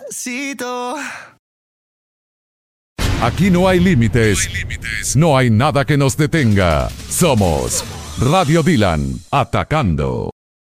Despacito. Aquí no hay límites, no hay nada que nos detenga. Somos Radio Dylan, atacando.